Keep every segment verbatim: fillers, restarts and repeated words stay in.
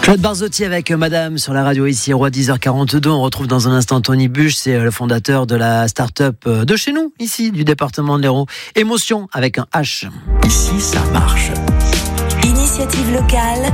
Claude Barzotti avec Madame sur la radio ici, Roi dix heures quarante-deux. On retrouve dans un instant Tony Buche, c'est le fondateur de la start-up de chez nous, ici, du département de l'Hérault. Émotion avec un H. Ici, ça marche. Initiative locale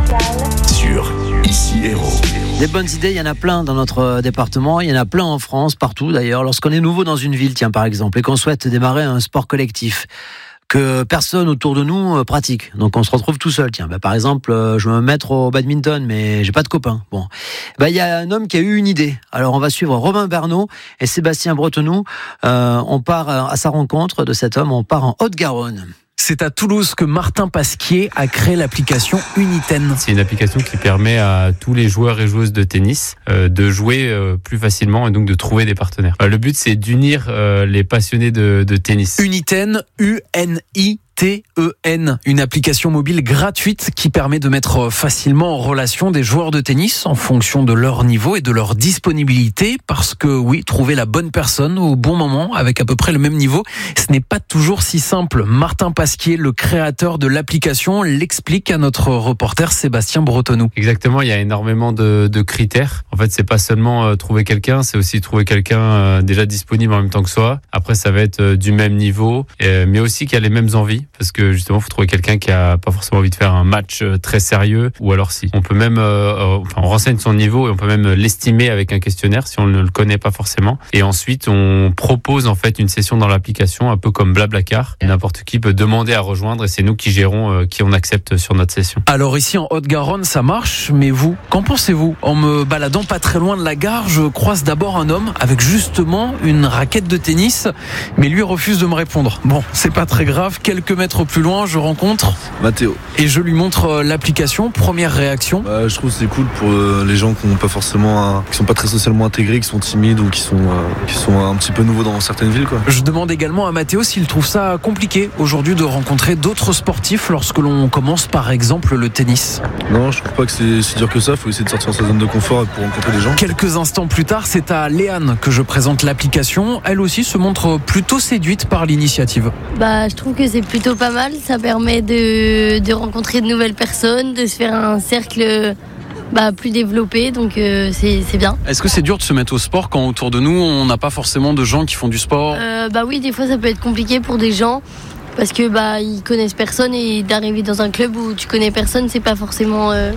Sur Ici Hérault. Des bonnes idées, il y en a plein dans notre département, il y en a plein en France, partout d'ailleurs. Lorsqu'on est nouveau dans une ville, tiens par exemple, et qu'on souhaite démarrer un sport collectif que personne autour de nous pratique. Donc on se retrouve tout seul. Tiens, bah, par exemple, je veux me mettre au badminton, mais j'ai pas de copains. Bon, bah il y a un homme qui a eu une idée. Alors on va suivre Romain Bernot et Sébastien Bretonneau. Euh, on part à sa rencontre de cet homme. On part en Haute-Garonne. C'est à Toulouse que Martin Pasquier a créé l'application Uniten. C'est une application qui permet à tous les joueurs et joueuses de tennis euh, de jouer euh, plus facilement et donc de trouver des partenaires. Euh, le but, c'est d'unir euh, les passionnés de, de tennis. Uniten, U N I T E N, une application mobile gratuite qui permet de mettre facilement en relation des joueurs de tennis en fonction de leur niveau et de leur disponibilité, parce que oui, trouver la bonne personne au bon moment avec à peu près le même niveau, ce n'est pas toujours si simple. Martin Pasquier, le créateur de l'application, l'explique à notre reporter Sébastien Bretonneau. Exactement, il y a énormément de, de critères. En fait, c'est pas seulement euh, trouver quelqu'un, c'est aussi trouver quelqu'un euh, déjà disponible en même temps que soi. Après, ça va être euh, du même niveau, euh, mais aussi qui a les mêmes envies. Parce que justement, il faut trouver quelqu'un qui a pas forcément envie de faire un match très sérieux, ou alors si. On peut même, euh, enfin, on renseigne son niveau et on peut même l'estimer avec un questionnaire si on ne le connaît pas forcément. Et ensuite, on propose en fait une session dans l'application, un peu comme Blablacar. N'importe qui peut demander à rejoindre et c'est nous qui gérons euh, qui on accepte sur notre session. Alors ici en Haute-Garonne, ça marche, mais vous, qu'en pensez-vous ? En me baladant pas très loin de la gare, je croise d'abord un homme avec justement une raquette de tennis, mais lui refuse de me répondre. Bon, c'est pas très grave, quelques mètres plus loin, je rencontre Mathéo et je lui montre l'application. Première réaction. Bah, je trouve que c'est cool pour euh, les gens qui n'ont pas forcément, un, qui sont pas très socialement intégrés, qui sont timides ou qui sont, euh, qui sont un petit peu nouveaux dans certaines villes, quoi. Je demande également à Mathéo s'il trouve ça compliqué aujourd'hui de rencontrer d'autres sportifs lorsque l'on commence par exemple le tennis. Non, je trouve pas que c'est si dur que ça. Il faut essayer de sortir de sa zone de confort pour rencontrer des gens. Quelques instants plus tard, c'est à Léane que je présente l'application. Elle aussi se montre plutôt séduite par l'initiative. Bah, je trouve que c'est plutôt pas mal. Ça permet de, de rencontrer de nouvelles personnes, de se faire un cercle bah, plus développé, donc euh, c'est, c'est bien. Est-ce que c'est dur de se mettre au sport quand autour de nous, on n'a pas forcément de gens qui font du sport ? euh, Bah oui, des fois ça peut être compliqué pour des gens, parce que bah, ils connaissent personne et d'arriver dans un club où tu connais personne, c'est pas forcément... Euh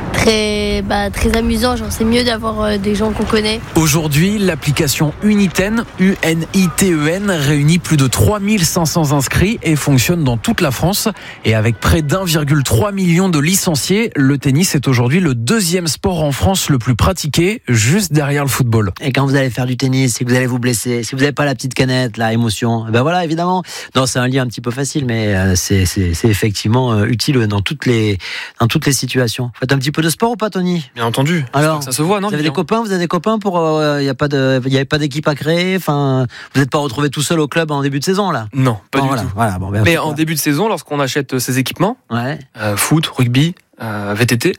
Très, bah, très amusant, genre c'est mieux d'avoir euh, des gens qu'on connaît. Aujourd'hui, l'application Uniten, U N I T E N, réunit plus de trois mille cinq cents inscrits et fonctionne dans toute la France. Et avec près d'un virgule trois million de licenciés, le tennis est aujourd'hui le deuxième sport en France le plus pratiqué, juste derrière le football. Et quand vous allez faire du tennis, si vous allez vous blesser, si vous n'avez pas la petite canette, la émotion, ben voilà, évidemment. Non, c'est un lien un petit peu facile, mais euh, c'est, c'est, c'est effectivement euh, utile dans toutes les, dans toutes les situations. Faites un petit peu de sport ou pas, Tony ? Bien entendu. Alors, ça se voit, non ? Vous avez des copains, vous avez des copains pour, il euh, y a pas de, il y avait pas d'équipe à créer. Enfin, vous n'êtes pas retrouvé tout seul au club en début de saison là ? Non, pas bon, du voilà, tout. Voilà, bon, ben, Mais en début de saison, lorsqu'on achète ces équipements, ouais. euh, foot, rugby, euh, V T T,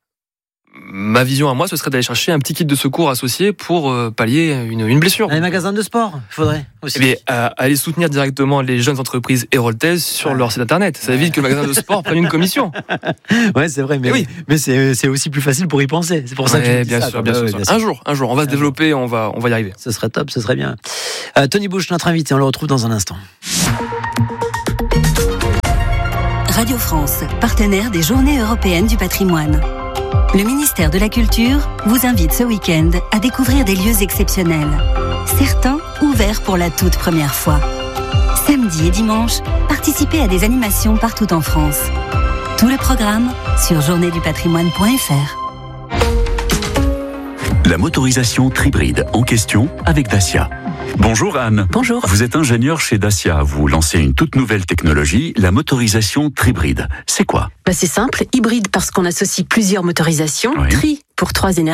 ma vision à moi, ce serait d'aller chercher un petit kit de secours associé pour euh, pallier une, une blessure. Les magasins de sport, il faudrait aussi. Eh bien, euh, aller soutenir directement les jeunes entreprises héraultaises sur ouais. leur site internet. Ça évite que le magasin de sport prenne une commission. Ouais, c'est vrai, mais, oui. mais c'est, c'est aussi plus facile pour y penser. C'est pour ça ouais, que je dis bien ça. Sûr, bien, sûr, bien sûr. Un jour, un jour, on va se développer, on va, on va y arriver. Ce serait top, ce serait bien. Euh, Tony Buche, notre invité, on le retrouve dans un instant. Radio France, partenaire des Journées européennes du patrimoine. Le ministère de la Culture vous invite ce week-end à découvrir des lieux exceptionnels. Certains ouverts pour la toute première fois. Samedi et dimanche, participez à des animations partout en France. Tout le programme sur journée du patrimoine point f r. La motorisation Tribride en question avec Dacia. Bonjour Anne. Bonjour. Vous êtes ingénieure chez Dacia. Vous lancez une toute nouvelle technologie, la motorisation Tribride. C'est quoi ? Bah c'est simple, hybride parce qu'on associe plusieurs motorisations, oui. tri pour trois énergies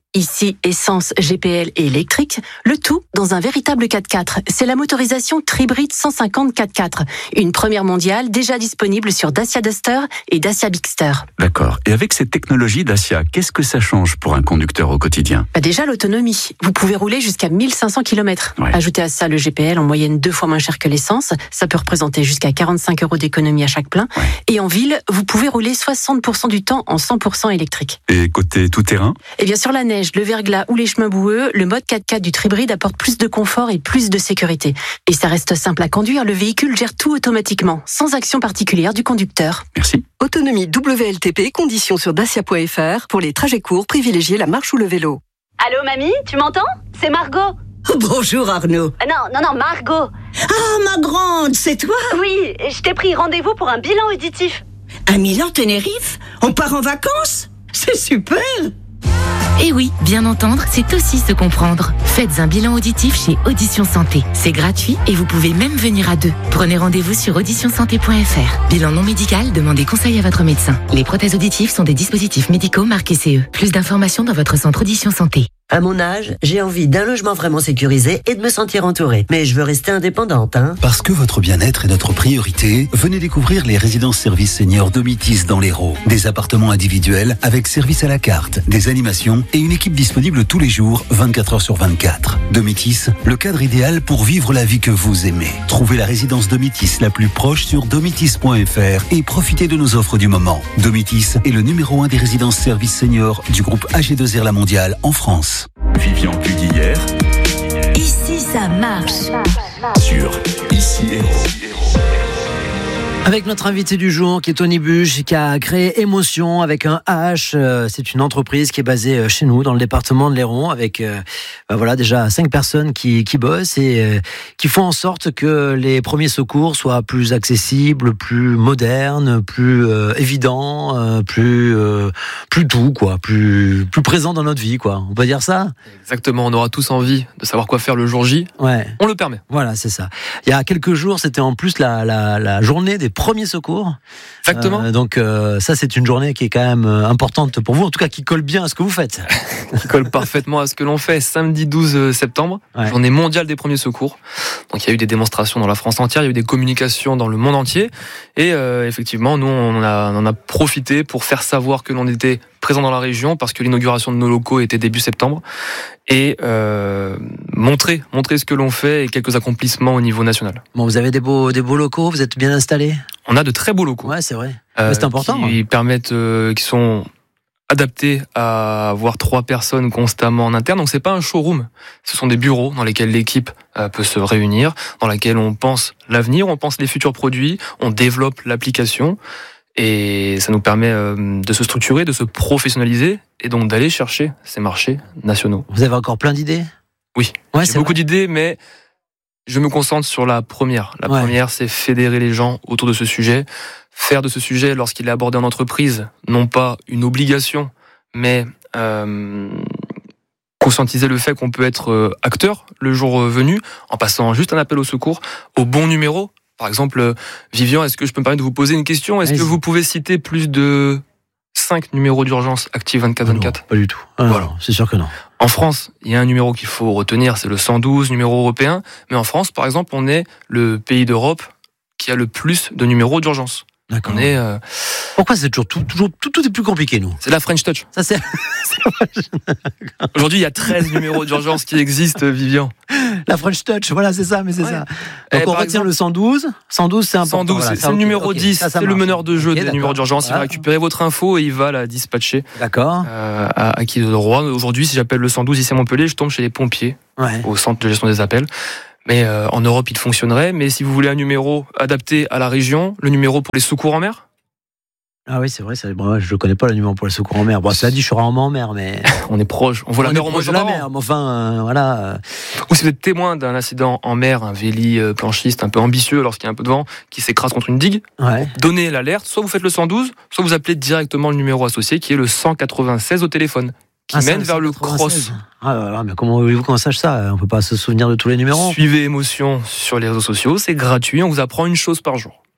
Ici, essence, G P L et électrique, le tout dans un véritable quatre-quatre. C'est la motorisation Tribrid cent cinquante quatre-quatre, une première mondiale déjà disponible sur Dacia Duster et Dacia Bigster. D'accord. Et avec cette technologie Dacia, qu'est-ce que ça change pour un conducteur au quotidien ? Bah déjà, l'autonomie. Vous pouvez rouler jusqu'à mille cinq cents kilomètres. Ouais. Ajoutez à ça le G P L en moyenne deux fois moins cher que l'essence. Ça peut représenter jusqu'à quarante-cinq euros d'économie à chaque plein. Ouais. Et en ville, vous pouvez rouler soixante pour cent du temps en cent pour cent électrique. Et côté tout-terrain ? Et bien sur la neige, le verglas ou les chemins boueux, le mode quatre-quatre du Tribrid apporte plus de confort et plus de sécurité. Et ça reste simple à conduire, le véhicule gère tout automatiquement, sans action particulière du conducteur. Merci. Autonomie W L T P, conditions sur dacia point f r. Pour les trajets courts, privilégiez la marche ou le vélo. Allô mamie, tu m'entends ? C'est Margot. Bonjour Arnaud. Euh, non, non, non, Margot. Ah, ma grande, c'est toi ? Oui, je t'ai pris rendez-vous pour un bilan auditif. À Milan-Tenerife ? On part en vacances ? C'est super ! Eh oui, bien entendre, c'est aussi se comprendre. Faites un bilan auditif chez Audition Santé. C'est gratuit et vous pouvez même venir à deux. Prenez rendez-vous sur audition santé point f r. Bilan non médical, demandez conseil à votre médecin. Les prothèses auditives sont des dispositifs médicaux marqués C E. Plus d'informations dans votre centre Audition Santé. À mon âge, j'ai envie d'un logement vraiment sécurisé et de me sentir entourée. Mais je veux rester indépendante, hein. Parce que votre bien-être est notre priorité, venez découvrir les résidences services seniors Domitis dans l'Hérault. Des appartements individuels avec service à la carte, des animations et une équipe disponible tous les jours, vingt-quatre heures sur vingt-quatre. Domitis, le cadre idéal pour vivre la vie que vous aimez. Trouvez la résidence Domitis la plus proche sur domitis point f r et profitez de nos offres du moment. Domitis est le numéro un des résidences services seniors du groupe A G deux R La Mondiale en France. Vivian Puguière. Ici, ça marche. Sur Ici Hérault. Avec notre invité du jour qui est Tony Buche, qui a créé Émotion avec un H. C'est une entreprise qui est basée chez nous dans le département de l'Hérault avec euh, ben voilà déjà cinq personnes qui, qui bossent et euh, qui font en sorte que les premiers secours soient plus accessibles, plus modernes, plus euh, évidents, euh, plus euh, plus tout quoi, plus plus présents dans notre vie quoi. On peut dire ça ? Exactement, on aura tous envie de savoir quoi faire le jour J. Ouais. On le permet. Voilà, c'est ça. Il y a quelques jours, c'était en plus la la, la journée des premiers secours. Exactement. Euh, donc euh, ça, c'est une journée qui est quand même euh, importante pour vous, en tout cas qui colle bien à ce que vous faites. Qui colle parfaitement à ce que l'on fait. Samedi douze septembre, ouais. Journée mondiale des premiers secours. Donc il y a eu des démonstrations dans la France entière, il y a eu des communications dans le monde entier. Et euh, effectivement, nous, on, a, on en a profité pour faire savoir que l'on était présent dans la région parce que l'inauguration de nos locaux était début septembre. Et euh, montrer, montrer ce que l'on fait et quelques accomplissements au niveau national. Bon, vous avez des beaux, des beaux locaux, vous êtes bien installés ? On a de très beaux locaux. Ouais, c'est vrai. Euh, Mais c'est important. Qui hein. permettent, euh, qui sont adaptés à avoir trois personnes constamment en interne. Donc c'est pas un showroom. Ce sont des bureaux dans lesquels l'équipe euh, peut se réunir, dans lesquels on pense l'avenir, on pense les futurs produits, on développe l'application. Et ça nous permet euh, de se structurer, de se professionnaliser et donc d'aller chercher ces marchés nationaux. Vous avez encore plein d'idées ? Oui, ouais, j'ai beaucoup vrai. d'idées, mais je me concentre sur la première. La ouais. première, c'est fédérer les gens autour de ce sujet, faire de ce sujet, lorsqu'il est abordé en entreprise, non pas une obligation, mais euh, conscientiser le fait qu'on peut être acteur le jour venu, en passant juste un appel au secours, au bon numéro. Par exemple, Vivian, est-ce que je peux me permettre de vous poser une question ? Est-ce Allez-y. que vous pouvez citer plus de cinq numéros d'urgence actifs vingt-quatre vingt-quatre ? Non, pas du tout. Ah, voilà. Non, c'est sûr que non. En France, il y a un numéro qu'il faut retenir, c'est le cent douze, numéro européen. Mais en France, par exemple, on est le pays d'Europe qui a le plus de numéros d'urgence. D'accord. On est, euh... Pourquoi c'est toujours tout, toujours tout, tout est plus compliqué, nous ? C'est la French Touch. Ça c'est. Aujourd'hui, il y a treize numéros d'urgence qui existent, Vivian. La French Touch, voilà, c'est ça, mais c'est ouais. ça. Donc eh, on retient exemple, le cent douze. cent douze, c'est important. cent douze, voilà, c'est, c'est le okay, numéro okay, dix. Ça, ça c'est marche. Le meneur de jeu okay, des numéros d'urgence. Voilà. Il va récupérer votre info et il va la dispatcher. D'accord. Euh, à, à qui de droit. Aujourd'hui, si j'appelle le cent douze ici à Montpellier, je tombe chez les pompiers, ouais. au centre de gestion des appels. Mais euh, en Europe, il fonctionnerait. Mais si vous voulez un numéro adapté à la région, le numéro pour les secours en mer. Ah oui, c'est vrai, c'est, bon, je ne connais pas le numéro pour les secours en mer. Bon, cela dit, je suis rarement en mer, mais... On est proche, on voit on la mer au moins de la mer, mais enfin, euh, voilà... Ou si vous êtes témoin d'un incident en mer, un véli euh, planchiste un peu ambitieux lorsqu'il y a un peu de vent, qui s'écrase contre une digue, ouais. donnez l'alerte, soit vous faites le cent douze, soit vous appelez directement le numéro associé, qui est le cent quatre-vingt-seize au téléphone, qui ah, mène vers le cross. Ah là là, mais comment voulez-vous qu'on sache ça ? On ne peut pas se souvenir de tous les numéros. Suivez Émotion sur les réseaux sociaux, c'est gratuit, on vous apprend une chose par jour.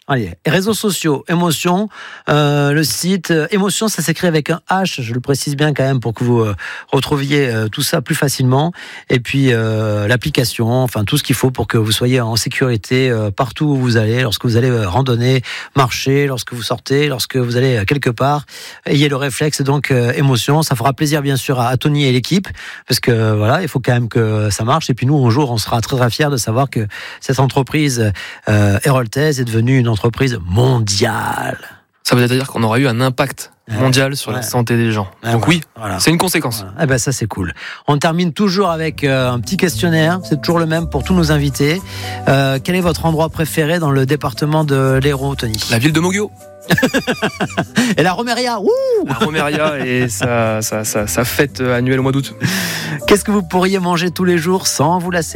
Allez, réseaux sociaux, émotion, euh, le site euh, émotion, ça s'écrit avec un H, je le précise bien quand même pour que vous euh, retrouviez euh, tout ça plus facilement. Et puis euh, l'application, enfin tout ce qu'il faut pour que vous soyez en sécurité euh, partout où vous allez, lorsque vous allez euh, randonner, marcher, lorsque vous sortez, lorsque vous allez euh, quelque part. Ayez le réflexe donc euh, émotion, ça fera plaisir bien sûr à, à Tony et l'équipe, parce que euh, voilà, il faut quand même que ça marche. Et puis nous, un jour, on sera très très fiers de savoir que cette entreprise euh, héroltaise est devenue une entreprise mondiale. Ça veut dire qu'on aura eu un impact mondial sur ouais. la santé des gens. Ouais, Donc voilà, oui, voilà. c'est une conséquence. Voilà. Eh ben ça c'est cool. On termine toujours avec euh, un petit questionnaire. C'est toujours le même pour tous nos invités. Euh, quel est votre endroit préféré dans le département de l'Hérault, Tony ? La ville de Moguio. Et la Romeria. Ouh la Romeria et sa, sa, sa, sa fête annuelle au mois d'août. Qu'est-ce que vous pourriez manger tous les jours sans vous lasser ?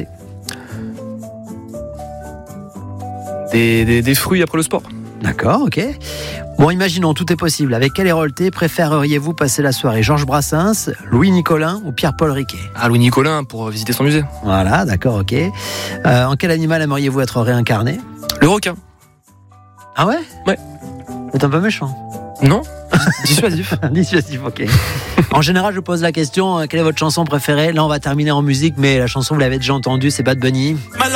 Des, des, des fruits après le sport. D'accord, ok. Bon, imaginons, tout est possible. Avec quel héroltais préféreriez-vous passer la soirée ? Georges Brassens, Louis Nicolin ou Pierre-Paul Riquet ? Ah, Louis Nicolin pour visiter son musée. Voilà, d'accord, ok. Euh, en quel animal aimeriez-vous être réincarné ? Le requin. Ah ouais ? Ouais. Vous êtes un peu méchant. Non, dissuasif. Dissuasif, ok. En général, je pose la question, quelle est votre chanson préférée ? Là, on va terminer en musique, mais la chanson, vous l'avez déjà entendue, c'est Bad Bunny.